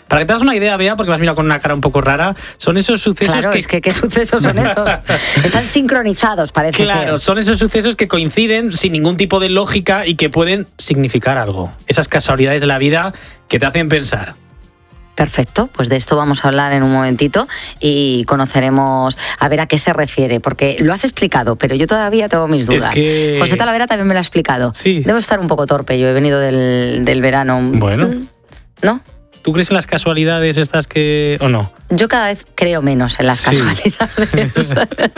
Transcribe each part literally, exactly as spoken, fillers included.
Para que te hagas una idea, Bea, porque me has mirado con una cara un poco rara, son esos sucesos claro, que... es que ¿qué sucesos son esos? Están sincronizados, parece claro, ser. Claro, son esos sucesos que coinciden sin ningún tipo de lógica y que pueden significar algo. Esas casualidades de la vida que te hacen pensar. Perfecto, pues de esto vamos a hablar en un momentito y conoceremos a ver a qué se refiere, porque lo has explicado, pero yo todavía tengo mis dudas. Es que... José Talavera también me lo ha explicado. Sí. Debo estar un poco torpe, yo he venido del, del verano. Bueno. ¿No? ¿Tú crees en las casualidades estas que... o no? Yo cada vez creo menos en las sí. casualidades.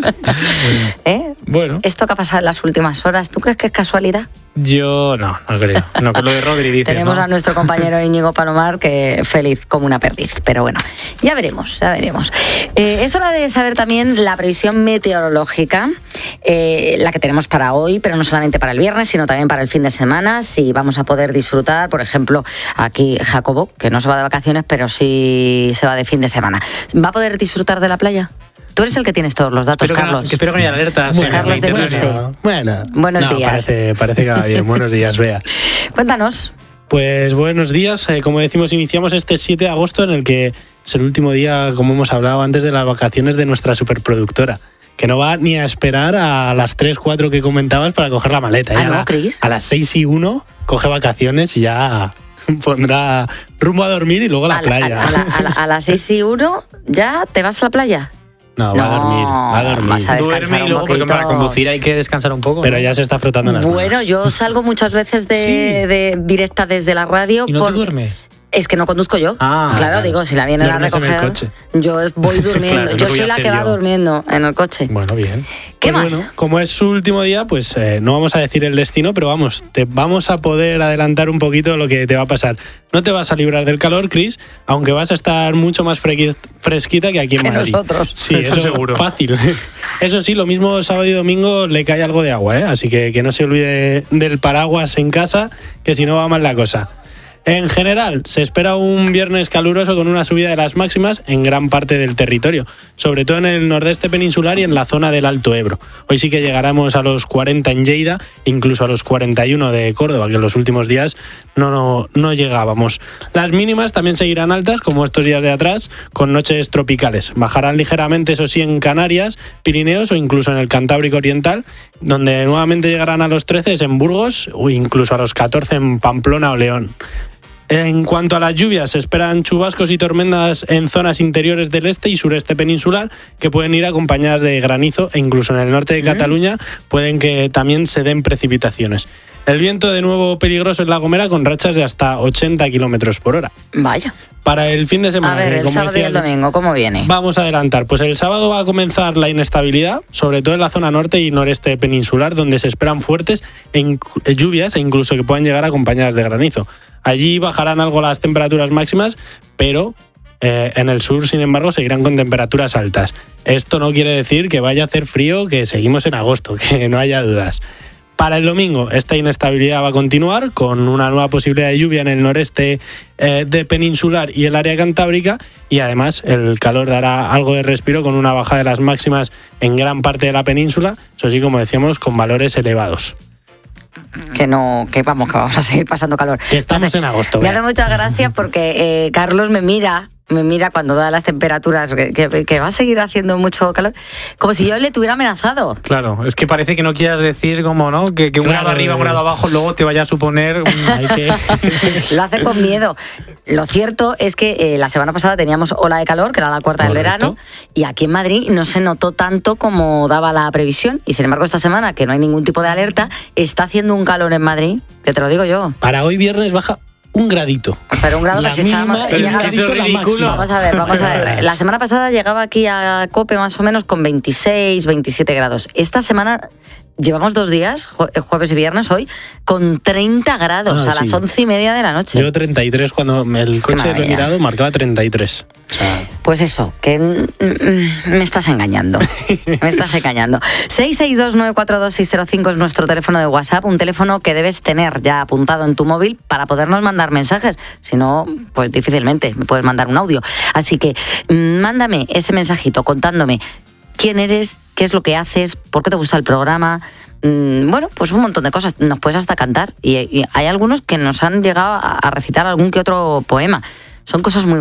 ¿Eh? Bueno. Esto que ha pasado en las últimas horas, ¿tú crees que es casualidad? Yo no, no creo. No, con lo de Rodri dice, Tenemos ¿no? a nuestro compañero Íñigo Palomar que feliz como una perdiz, pero bueno, ya veremos, ya veremos. Eh, es hora de saber también la previsión meteorológica, eh, la que tenemos para hoy, pero no solamente para el viernes, sino también para el fin de semana, si vamos a poder disfrutar, por ejemplo, aquí Jacobo, que no se va de vacaciones, pero sí se va de fin de semana. ¿Va a poder disfrutar de la playa? Tú eres el que tienes todos los datos, espero Carlos. Que no, que espero que no haya alertas. Bueno, Carlos de Dulce. Bueno, buenos no, días. Parece, parece que va bien. Buenos días, Bea. Cuéntanos. Pues buenos días. Eh, como decimos, iniciamos este siete de agosto, en el que es el último día, como hemos hablado antes, de las vacaciones de nuestra superproductora, que no va ni a esperar a las tres, cuatro que comentabas para coger la maleta. Ah, ¿eh? ¿no, a, la, Cris? a las seis y uno coge vacaciones y ya pondrá rumbo a dormir y luego a la a playa. La, a, la, a, la, a las seis y uno ya te vas a la playa. No, va no, a dormir, va a dormir. Vas a descansar Duerme y un luego, poquito. porque para conducir hay que descansar un poco. Pero ¿no? ya se está frotando las Bueno, manos. yo salgo muchas veces de, sí. de directa desde la radio. ¿Y no por... te duerme? Es que no conduzco yo. Ah, claro, claro. digo, si la vienen a recoger, en el coche. yo voy durmiendo. Claro, yo lo soy la que yo. va durmiendo en el coche. Bueno, bien. ¿Qué pues más? Bueno, como es su último día, pues eh, no vamos a decir el destino, pero vamos, te vamos a poder adelantar un poquito lo que te va a pasar. No te vas a librar del calor, Cris, aunque vas a estar mucho más fresquita que aquí en que Madrid. nosotros. Sí, eso, eso seguro. Fácil. Eso sí, lo mismo sábado y domingo le cae algo de agua, ¿eh? Así que que no se olvide del paraguas en casa, que si no va mal la cosa. En general, se espera un viernes caluroso con una subida de las máximas en gran parte del territorio, sobre todo en el nordeste peninsular y en la zona del Alto Ebro. Hoy sí que llegaremos a los cuarenta en Lleida, incluso a los cuarenta y uno de Córdoba, que en los últimos días no, no, no llegábamos. Las mínimas también seguirán altas, como estos días de atrás, con noches tropicales. Bajarán ligeramente, eso sí, en Canarias, Pirineos o incluso en el Cantábrico Oriental, donde nuevamente llegarán a los trece en Burgos o incluso a los catorce en Pamplona o León. En cuanto a las lluvias, se esperan chubascos y tormentas en zonas interiores del este y sureste peninsular, que pueden ir acompañadas de granizo, e incluso en el norte de Cataluña pueden que también se den precipitaciones. El viento de nuevo peligroso en La Gomera, con rachas de hasta ochenta kilómetros por hora. Vaya. Para el fin de semana... A ver, el sábado y el domingo, ¿cómo viene? Vamos a adelantar. Pues el sábado va a comenzar la inestabilidad, sobre todo en la zona norte y noreste peninsular, donde se esperan fuertes lluvias e incluso que puedan llegar acompañadas de granizo. Allí bajarán algo las temperaturas máximas, pero eh, en el sur, sin embargo, seguirán con temperaturas altas. Esto no quiere decir que vaya a hacer frío, que seguimos en agosto, que no haya dudas. Para el domingo, esta inestabilidad va a continuar con una nueva posibilidad de lluvia en el noreste eh, de peninsular y el área cantábrica, y además el calor dará algo de respiro con una bajada de las máximas en gran parte de la península, eso sí, como decíamos, con valores elevados. Que no, que vamos, que vamos a seguir pasando calor. Que estamos en agosto. Me hace muchas gracias porque eh, Carlos me mira, me mira cuando da las temperaturas, que, que, que va a seguir haciendo mucho calor, como si yo le tuviera amenazado. Claro, es que parece que no quieras decir como, ¿no? Que, que un claro, grado arriba, un grado abajo, luego te vaya a suponer... Un... Hay que... Lo hace con miedo. Lo cierto es que eh, la semana pasada teníamos ola de calor, que era la cuarta Correcto. del verano, y aquí en Madrid no se notó tanto como daba la previsión, y sin embargo esta semana, que no hay ningún tipo de alerta, está haciendo un calor en Madrid, que te lo digo yo. Para hoy viernes baja un gradito. Pero un grado, la pero si mínima, estábamos, el llegaba- gradito, Eso es la ridículo. máxima. Vamos a ver, vamos a ver. La semana pasada llegaba aquí a COPE más o menos con veintiséis, veintisiete grados. Esta semana llevamos dos días, jueves y viernes hoy, con treinta grados Ah, a las sí. once y media de la noche. Yo treinta y tres, cuando el Es que coche lo he maravilla. mirado, marcaba treinta y tres. O sea, Pues eso, que mm, me estás engañando. Me estás engañando. seis seis dos nueve cuatro dos seis cero cinco es nuestro teléfono de WhatsApp, un teléfono que debes tener ya apuntado en tu móvil para podernos mandar mensajes. Si no, pues difícilmente me puedes mandar un audio. Así que mm, mándame ese mensajito contándome quién eres, qué es lo que haces, por qué te gusta el programa. Mm, bueno, pues un montón de cosas. Nos puedes hasta cantar. Y, y hay algunos que nos han llegado a, a recitar algún que otro poema. Son cosas muy